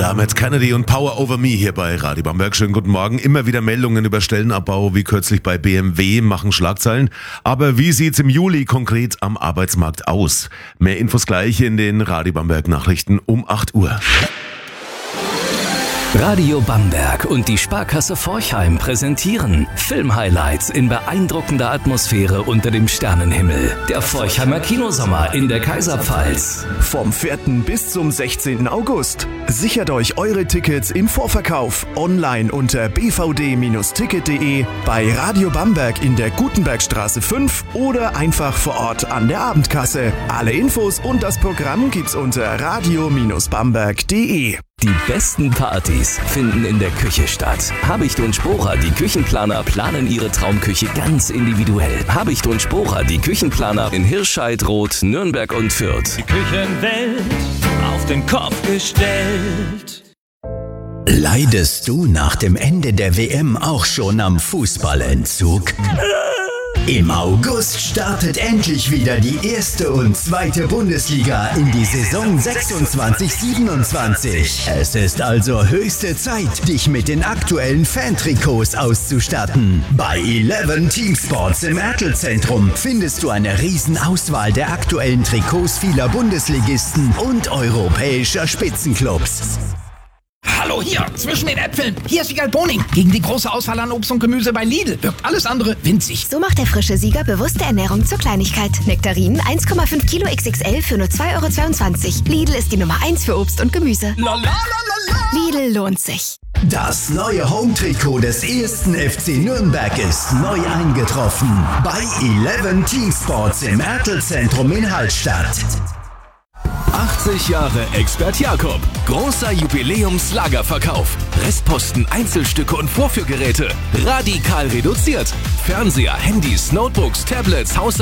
Damit Kennedy und Power Over Me hier bei Radio Bamberg. Schönen guten Morgen. Immer wieder Meldungen über Stellenabbau, wie kürzlich bei BMW, machen Schlagzeilen. Aber wie sieht's im Juli konkret am Arbeitsmarkt aus? Mehr Infos gleich in den Radio Bamberg Nachrichten um 8 Uhr. Radio Bamberg und die Sparkasse Forchheim präsentieren Filmhighlights in beeindruckender Atmosphäre unter dem Sternenhimmel. Der Forchheimer Kinosommer in der Kaiserpfalz. Vom 4. bis zum 16. August. Sichert euch eure Tickets im Vorverkauf online unter bvd-ticket.de, bei Radio Bamberg in der Gutenbergstraße 5 oder einfach vor Ort an der Abendkasse. Alle Infos und das Programm gibt's unter radio-bamberg.de. Die besten Partys finden in der Küche statt. Habicht und Sporer, die Küchenplaner, planen ihre Traumküche ganz individuell. Habicht und Sporer, die Küchenplaner in Hirscheid, Roth, Nürnberg und Fürth. Die Küchenwelt auf den Kopf gestellt. Leidest du nach dem Ende der WM auch schon am Fußballentzug? Im August startet endlich wieder die erste und zweite Bundesliga in die Saison 26/27. Es ist also höchste Zeit, dich mit den aktuellen Fantrikots auszustatten. Bei 11 Teamsports im Ertelzentrum findest du eine Riesenauswahl der aktuellen Trikots vieler Bundesligisten und europäischer Spitzenclubs. Hallo hier, zwischen den Äpfeln. Hier ist Sieger Boning. Gegen die große Auswahl an Obst und Gemüse bei Lidl wirkt alles andere winzig. So macht der frische Sieger bewusste Ernährung zur Kleinigkeit. Nektarinen 1,5 Kilo XXL für nur 2,22 €. Lidl ist die Nummer 1 für Obst und Gemüse. Lidl lohnt sich. Das neue Home-Trikot des 1. FC Nürnberg ist neu eingetroffen. Bei 11 Teamsports im Ertelzentrum in Hallstatt. 80 Jahre Expert Jakob. Großer Jubiläumslagerverkauf. Restposten, Einzelstücke und Vorführgeräte. Radikal reduziert. Fernseher, Handys, Notebooks, Tablets,